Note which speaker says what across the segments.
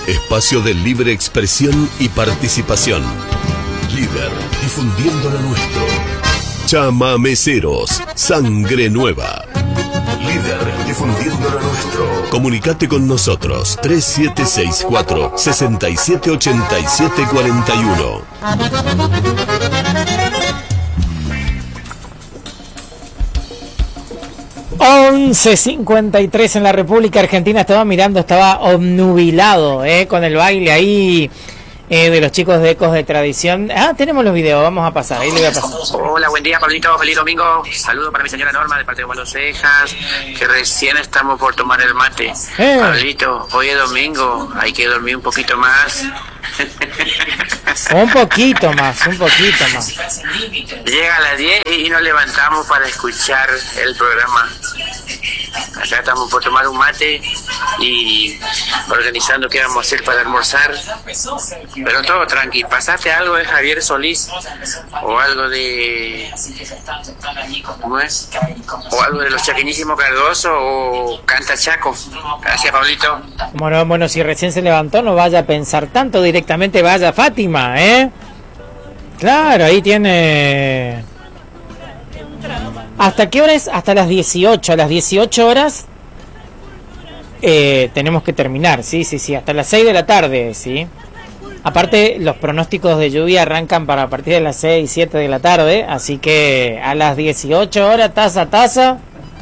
Speaker 1: espacio de libre expresión y participación. Líder, difundiendo lo nuestro. Chamameceros, sangre nueva. Líder, difundiendo lo nuestro. Comunicate con nosotros, 3764-678741.
Speaker 2: 11:53 en la República Argentina. Estaba mirando, estaba obnubilado, con el baile ahí de los chicos de Ecos de Tradición. Tenemos los videos, vamos a pasar, ahí le voy a pasar.
Speaker 3: Hola, buen día, Pablito, feliz domingo. Saludos para mi señora Norma de parte de Waldo Cejas, que recién estamos por tomar el mate. Pablito, hoy es domingo, hay que dormir un poquito más.
Speaker 2: Un poquito más.
Speaker 3: Llega a las 10 y nos levantamos para escuchar el programa. Acá estamos por tomar un mate y organizando qué vamos a hacer para almorzar. Pero todo tranqui. ¿Pasaste algo de Javier Solís? ¿O algo de... ¿cómo es? ¿O algo de los Chaquinísimos Cardoso? ¿O Canta Chaco? Gracias, Pablito.
Speaker 2: Bueno, si recién se levantó, no vaya a pensar tanto, directamente vaya a Fátima, Claro, ahí tiene... ¿Hasta qué hora es? Hasta las 18. A las 18 horas tenemos que terminar, sí, hasta las 6 de la tarde, sí. Aparte, los pronósticos de lluvia arrancan para a partir de las 6, 7 de la tarde, así que a las 18 horas, taza a taza.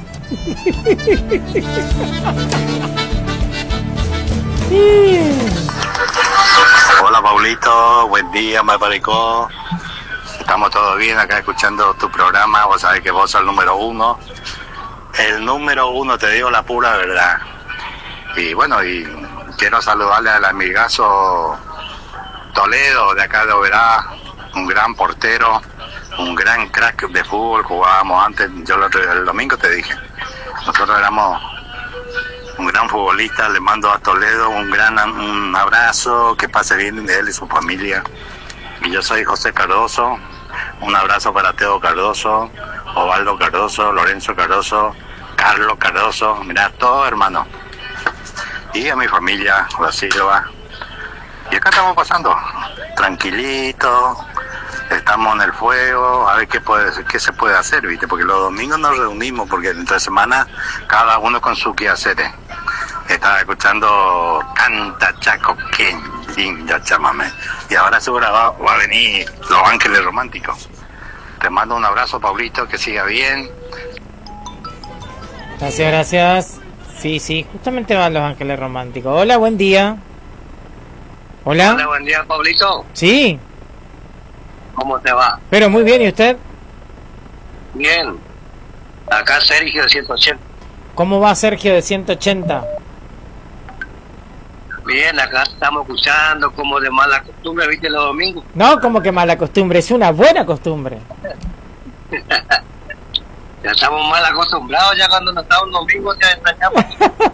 Speaker 4: Hola, Paulito, buen día, Maricó. Estamos todos bien acá escuchando tu programa. Vos sabés que vos sos el número uno. El número uno, te digo la pura verdad. Y bueno, y quiero saludarle al amigazo Toledo de acá de Oberá, un gran portero, un gran crack de fútbol. Jugábamos antes, yo el domingo te dije, nosotros éramos un gran futbolista. Le mando a Toledo un abrazo, que pase bien de él y su familia. Y yo soy José Cardoso. Un abrazo para Teo Cardoso, Ovaldo Cardoso, Lorenzo Cardoso, Carlos Cardoso, mirá, todo hermano. Y a mi familia, la Silva. Y acá estamos pasando, tranquilito, estamos en el fuego, a ver qué se puede hacer, ¿viste? Porque los domingos nos reunimos, porque entre semana cada uno con su quehaceres. Estaba escuchando Canta Chaco, qué lindo chamamé. Y ahora seguro va a venir Los Ángeles Románticos. Te mando un abrazo, Pablito, que siga bien.
Speaker 2: Gracias. Sí, justamente van Los Ángeles Románticos. Hola, buen día. Hola,
Speaker 3: buen día, Pablito.
Speaker 2: Sí.
Speaker 3: ¿Cómo te va?
Speaker 2: Pero muy bien, ¿y usted?
Speaker 3: Bien. Acá Sergio de 180.
Speaker 2: ¿Cómo va Sergio de 180?
Speaker 3: Bien, acá estamos escuchando como de mala costumbre, ¿viste? Los domingos.
Speaker 2: No, como que mala costumbre, es una buena costumbre.
Speaker 3: Ya estamos mal acostumbrados, ya cuando nos estamos domingos ya extrañamos.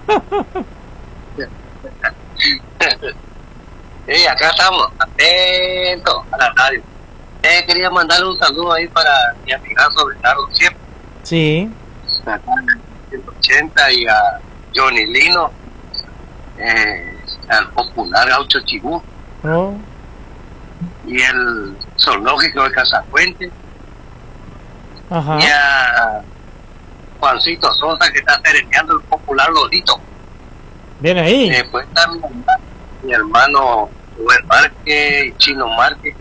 Speaker 3: Sí, acá estamos, atentos a la radio. Quería mandarle un saludo ahí para mi amigazo Bernardo siempre.
Speaker 2: Sí.
Speaker 3: Acá en 180 y a Johnny Lino. Al popular Gaucho Chibú, y el zoológico de Casafuente, y a Juancito Sosa, que está sereneando el popular Lolito.
Speaker 2: Bien ahí.
Speaker 3: Después está mi hermano Rubén Márquez y Chino Márquez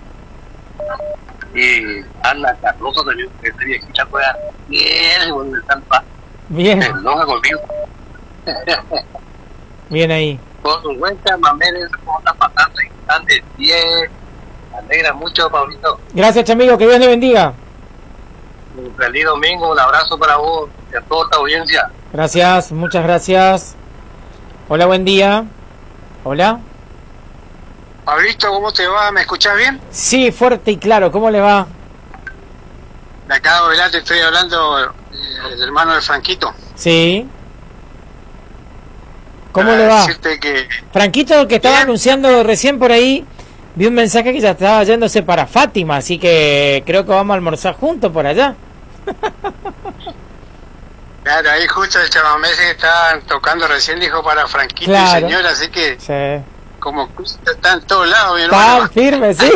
Speaker 3: y Ana Cardoso también, que esta viejita juega bien, donde está el paz.
Speaker 2: Bien.
Speaker 3: Se enoja conmigo.
Speaker 2: Bien ahí.
Speaker 3: Con su buen chamamé, cómo está pasando y están de pie. Me alegra mucho, Pablito.
Speaker 2: Gracias, amigo, que Dios le bendiga.
Speaker 3: Un feliz domingo, un abrazo para vos y a toda esta audiencia.
Speaker 2: Gracias, muchas gracias. Hola, buen día. Hola.
Speaker 5: Pablito, ¿cómo te va? ¿Me escuchás bien?
Speaker 2: Sí, fuerte y claro, ¿cómo le va?
Speaker 5: De acá, ¿verdad? Te estoy hablando del hermano de Franquito.
Speaker 2: Sí. ¿Cómo le va?
Speaker 5: Que...
Speaker 2: Franquito, que estaba anunciando recién por ahí, vi un mensaje que ya estaba yéndose para Fátima, así que creo que vamos a almorzar juntos por allá.
Speaker 5: Claro, ahí justo el chamamé que estaban tocando recién dijo para Franquito, claro, y señora, así que
Speaker 2: sí,
Speaker 5: como está en todos lados, mi hermano.
Speaker 2: Está firme, sí.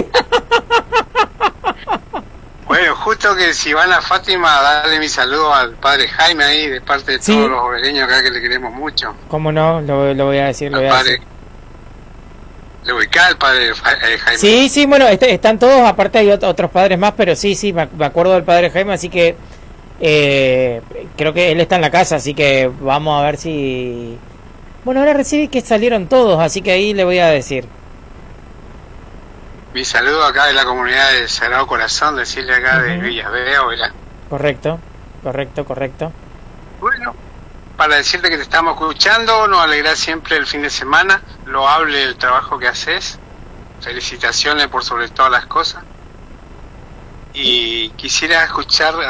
Speaker 5: Bueno, justo que si van a Fátima, darle mi saludo al padre Jaime ahí, de parte de
Speaker 2: Sí.
Speaker 5: todos los obreños acá que le queremos mucho.
Speaker 2: ¿Cómo no? Lo voy a decir, lo
Speaker 5: Al
Speaker 2: voy a
Speaker 5: padre,
Speaker 2: decir.
Speaker 5: le ubicá al padre Jaime.
Speaker 2: Sí, sí, bueno, están todos, aparte hay otros padres más, pero sí, me acuerdo del padre Jaime, así que creo que él está en la casa, así que vamos a ver si... Bueno, ahora recién que salieron todos, así que ahí le voy a decir.
Speaker 5: Mi saludo acá de la comunidad de Sagrado Corazón, decirle acá de
Speaker 2: Ujú.
Speaker 5: Villas Veo, ¿verdad?
Speaker 2: Correcto.
Speaker 5: Bueno, para decirte que te estamos escuchando, nos alegra siempre el fin de semana, loable el trabajo que haces, felicitaciones por sobre todas las cosas. Y quisiera escuchar